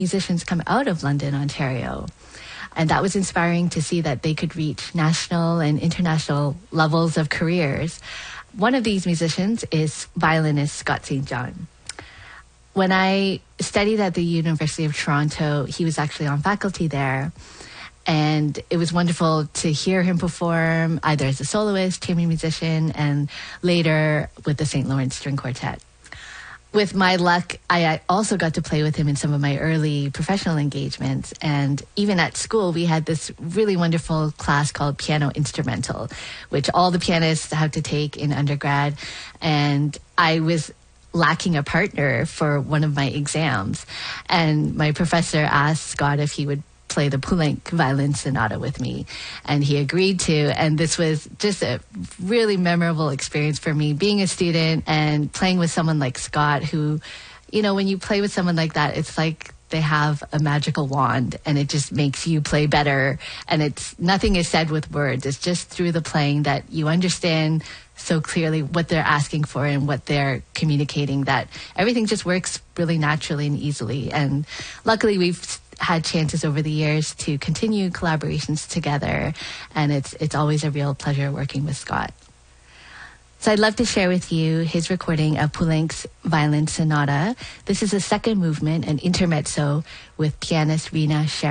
musicians come out of London, Ontario. And that was inspiring to see that they could reach national and international levels of careers. One of these musicians is violinist Scott St. John. When I studied at the University of Toronto, he was actually on faculty there. And it was wonderful to hear him perform either as a soloist, chamber musician, and later with the St. Lawrence String Quartet. With my luck, I also got to play with him in some of my early professional engagements. And even at school, we had this really wonderful class called Piano Instrumental, which all the pianists have to take in undergrad. And I was lacking a partner for one of my exams. And my professor asked Scott if he would play the Poulenc Violin Sonata with me, and he agreed to. And this was just a really memorable experience for me, being a student and playing with someone like Scott, who, you know, when you play with someone like that, it's like they have a magical wand and it just makes you play better. And it's nothing is said with words. It's just through the playing that you understand so clearly what they're asking for and what they're communicating, that everything just works really naturally and easily. And luckily we've had chances over the years to continue collaborations together, and it's always a real pleasure working with Scott. So I'd love to share with you his recording of Poulenc's Violin Sonata. This is the second movement, an intermezzo with pianist Rina Sher.